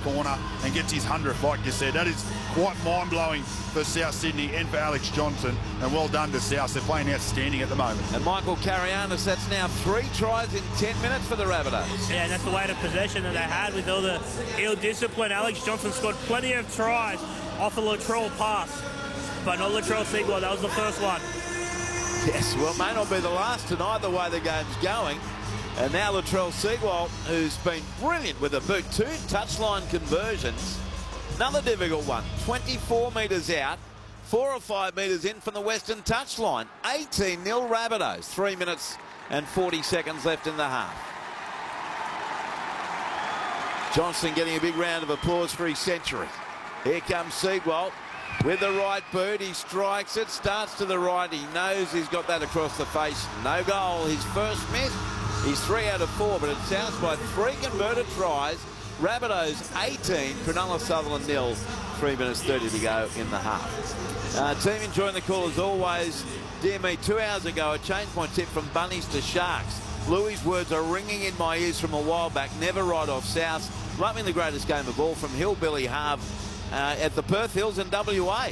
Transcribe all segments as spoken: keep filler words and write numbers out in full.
corner and gets his hundredth, like you said. That is quite mind-blowing for South Sydney and for Alex Johnson, and well done to South. They're playing outstanding at the moment. And Michael Carianis, that's now three tries in ten minutes for the Rabbitohs. Yeah, and that's the weight of possession that they had with all the ill discipline. Alex Johnson scored plenty of tries off the Latrell pass, but not Latrell Seagull. That was the first one. Yes, well, it may not be the last tonight, the way the game's going. And now Latrell Seagull, who's been brilliant with a boot. Two touchline conversions. Another difficult one. twenty-four metres out. Four or five metres in from the western touchline. eighteen nil Rabbitohs. Three minutes and forty seconds left in the half. Johnson getting a big round of applause for his century. Here comes Seagull. With the right boot, he strikes it, starts to the right. He knows he's got that across the face. No goal. His first miss. He's three out of four, but it sounds by three converted tries. Rabbitohs eighteen, Cronulla Sutherland nil. Three minutes thirty to go in the half. Uh, team enjoying the call as always. Dear me, two hours ago I changed my tip from bunnies to sharks. Louis' words are ringing in my ears from a while back. Never write off South. Loving the greatest game of all from Hillbilly Harv. Uh, at the Perth Hills in W A.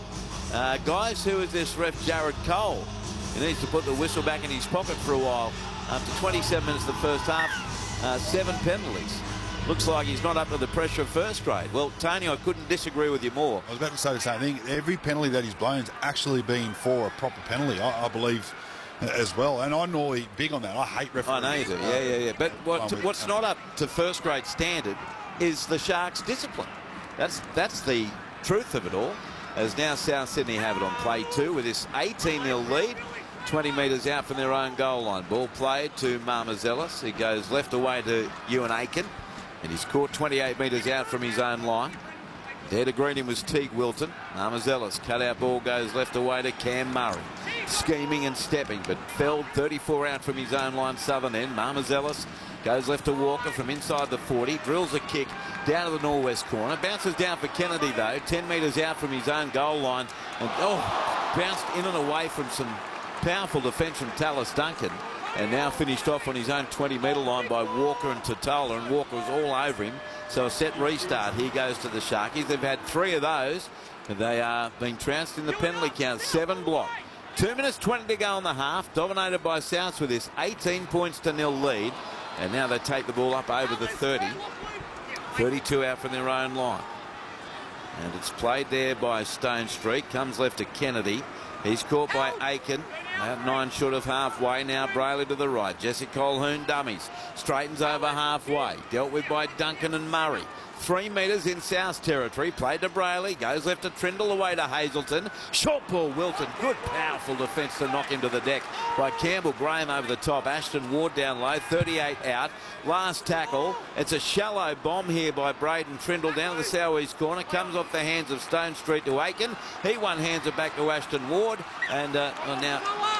Uh, guys, who is this ref Jared Cole? He needs to put the whistle back in his pocket for a while. After twenty-seven minutes of the first half, uh, seven penalties. Looks like he's not up to the pressure of first grade. Well, Tony, I couldn't disagree with you more. I was about to say the same thing. Every penalty that he's blown has actually been for a proper penalty, I, I believe, as well. And I'm normally big on that. I hate referees. I know you do, yeah, yeah, yeah. But what, what's not up to first grade standard is the Sharks' discipline. That's that's the truth of it all, as now South Sydney have it on play two with this eighteen nil lead, twenty metres out from their own goal line. Ball played to Marmazelis. He goes left away to Ewan Aiken, and he's caught twenty-eight metres out from his own line. There to greet him was Teague Wilton. Marmazelis, cut-out ball goes left away to Cam Murray. Scheming and stepping, but felled thirty-four out from his own line, southern end. Marmazelis goes left to Walker from inside the forty, drills a kick down to the northwest corner. Bounces down for Kennedy, though, ten metres out from his own goal line. And, oh, bounced in and away from some powerful defence from Tallis Duncan. And now finished off on his own twenty metre line by Walker and Totola. And Walker was all over him. So a set restart. He goes to the Sharkies. They've had three of those. And they are being trounced in the penalty count. Seven block. Two minutes twenty to go in the half. Dominated by Souths with this eighteen points to nil lead. And now they take the ball up over the thirty. thirty-two out from their own line. And it's played there by Stone Street. Comes left to Kennedy. He's caught by Aiken. About nine short of halfway. Now Brayley to the right. Jesse Colquhoun dummies. Straightens over halfway. Dealt with by Duncan and Murray. Three metres in South territory. Played to Brayley. Goes left to Trindle, away to Hazelton. Short ball, Wilton. Good, powerful defence to knock him to the deck by Campbell. Graham over the top. Ashton Ward down low. thirty-eight out. Last tackle. It's a shallow bomb here by Braden Trindle down to the southeast corner. Comes off the hands of Stone Street to Aiken. He one hands it back to Ashton Ward. And uh, well, now,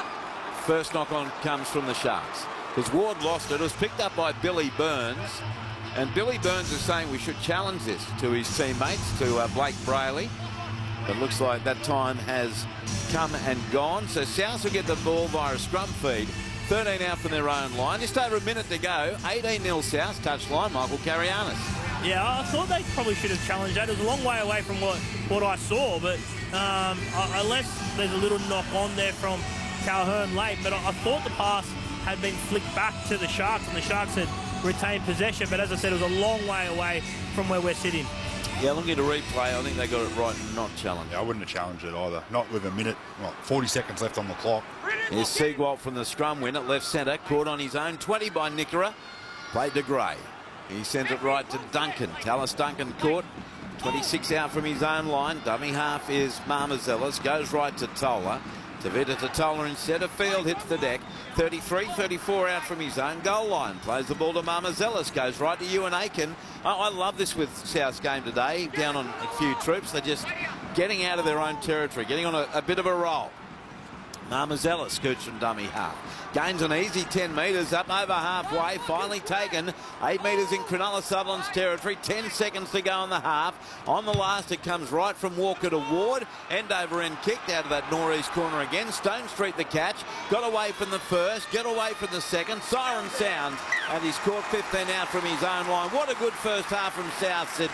first knock on comes from the Sharks. Because Ward lost it. It was picked up by Billy Burns. And Billy Burns is saying we should challenge this to his teammates, to uh, Blake Brayley. But looks like that time has come and gone. So South will get the ball via a scrum feed. thirteen out from their own line. Just over a minute to go. eighteen nil South. Touchline, Michael Carianis. Yeah, I thought they probably should have challenged that. It was a long way away from what, what I saw. But um, unless there's a little knock on there from Colquhoun late. But I, I thought the pass had been flicked back to the Sharks, and the Sharks had retained possession, but as I said, it was a long way away from where we're sitting. Yeah, looking at a replay, I think they got it right, not challenged. Yeah, I wouldn't have challenged it either. Not with a minute, well, forty seconds left on the clock. Here's Seagull from the scrum win at left centre, caught on his own twenty by Nickera. Played to Gray. He sends it right to Duncan. Tallis Duncan caught. twenty-six out from his own line. Dummy half is Marmazelis. Goes right to Tola. Tavita Totola in centre field, hits the deck. thirty-three thirty-four out from his own goal line. Plays the ball to Marmazelis. Goes right to Ewan Aiken. Oh, I love this with South's game today. Down on a few troops. They're just getting out of their own territory. Getting on a, a bit of a roll. Marmazelis scoots from dummy half. Gains an easy ten metres up over halfway. Finally taken. eight metres in Cronulla Sutherland's territory. ten seconds to go in the half. On the last, it comes right from Walker to Ward. End over end kicked out of that northeast corner again. Stone Street the catch. Got away from the first. Get away from the second. Siren sounds. And he's caught fifteen out from his own line. What a good first half from South Sydney.